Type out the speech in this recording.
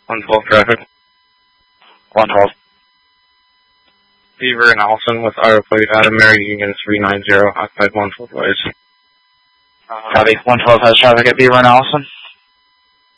112 traffic. 112. Beaver and Allison with Iowa plate out of Mary Union 390, occupied 112 ways. Copy. 112 has traffic at Beaver and Allison.